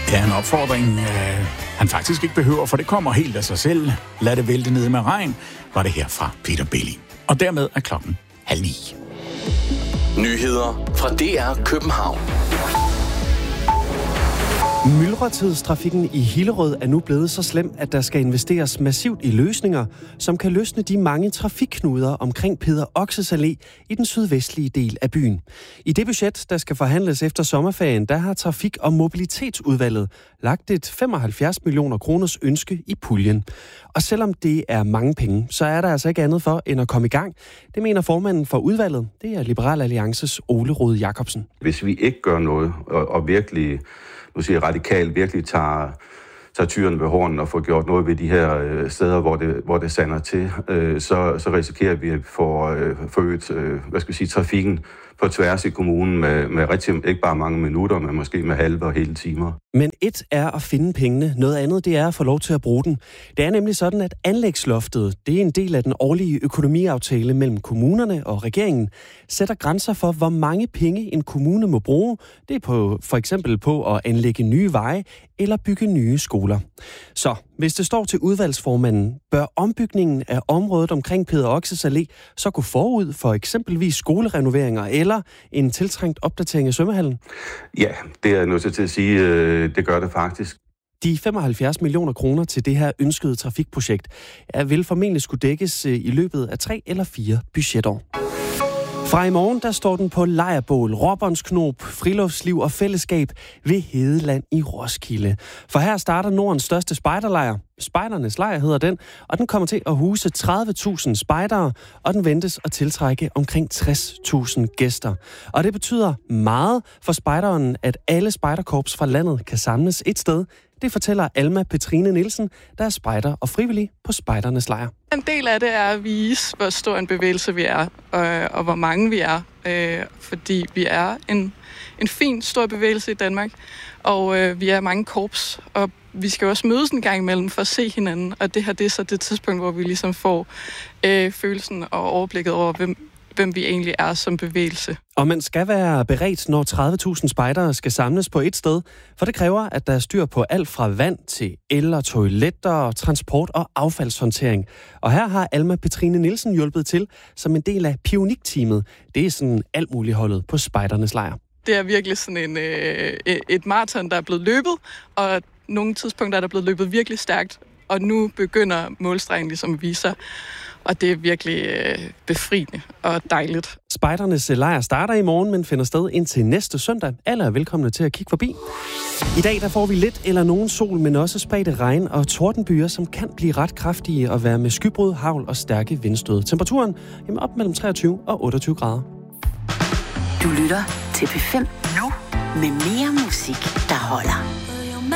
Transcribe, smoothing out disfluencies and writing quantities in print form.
Ja, en opfordring, han faktisk ikke behøver, for det kommer helt af sig selv. Lad det vælte ned med regn, var det her fra Peter Belli. Og dermed er klokken 8:30. Nyheder fra DR København. Myldretidstrafikken i Hillerød er nu blevet så slem, at der skal investeres massivt i løsninger, som kan løsne de mange trafikknuder omkring Peder Oxes Allé i den sydvestlige del af byen. I det budget, der skal forhandles efter sommerferien, der har Trafik- og Mobilitetsudvalget lagt et 75 millioner kroners ønske i puljen. Og selvom det er mange penge, så er der altså ikke andet for end at komme i gang. Det mener formanden for udvalget. Det er Liberal Alliances Ole Rode Jacobsen. Hvis vi ikke gør noget og virkelig, nu siger radikalt, virkelig tager tyren ved hornen og får gjort noget ved de her steder, hvor det sander til, så risikerer vi at få forøget, trafikken på tværs i kommunen med rigtig, ikke bare mange minutter, men måske med halve og hele timer. Men et er at finde pengene, noget andet det er at få lov til at bruge den. Det er nemlig sådan, at anlægsloftet, det er en del af den årlige økonomiaftale mellem kommunerne og regeringen, sætter grænser for, hvor mange penge en kommune må bruge. Det er for eksempel på at anlægge nye veje eller bygge nye skoler. Så hvis det står til udvalgsformanden, bør ombygningen af området omkring Peder Oxes Allé så gå forud for eksempelvis skolerenoveringer eller en tiltrængt opdatering af svømmehallen? Ja, det er jeg nødt til at sige, det gør det faktisk. De 75 millioner kroner til det her ønskede trafikprojekt vil formentlig skulle dækkes i løbet af 3 eller 4 budgetår. Fra i morgen, der står den på lejrbål, råbåndsknop, friluftsliv og fællesskab ved Hedeland i Roskilde. For her starter Nordens største spejderlejr. Spejdernes lejr hedder den, og den kommer til at huse 30.000 spejdere, og den ventes at tiltrække omkring 60.000 gæster. Og det betyder meget for spejderen, at alle spejderkorps fra landet kan samles et sted. Det fortæller Alma Petrine Nielsen, der er spejder og frivillig på spejdernes lejr. En del af det er at vise, hvor stor en bevægelse vi er, og hvor mange vi er. Fordi vi er en fin, stor bevægelse i Danmark, og vi er mange korps, og vi skal også mødes en gang imellem for at se hinanden. Og det her, det er så det tidspunkt, hvor vi ligesom får følelsen og overblikket over, hvem vi egentlig er som bevægelse. Og man skal være beredt, når 30.000 spejdere skal samles på et sted, for det kræver, at der er styr på alt fra vand til el og toiletter, transport og affaldshåndtering. Og her har Alma Petrine Nielsen hjulpet til som en del af Pionik-teamet. Det er sådan alt muligt holdet på spejdernes lejr. Det er virkelig sådan et maraton, der er blevet løbet, og nogle tidspunkter er der blevet løbet virkelig stærkt, og nu begynder målstregen ligesom at vise sig. Og det er virkelig befriende og dejligt. Spejdernes lejr starter i morgen, men finder sted indtil næste søndag. Alle er velkomne til at kigge forbi. I dag der får vi lidt eller nogen sol, men også spredte regn og tordenbyer, som kan blive ret kraftige og være med skybrud, hagl og stærke vindstød. Temperaturen op mellem 23 og 28 grader. Du lytter til P5 nu med mere musik, der holder.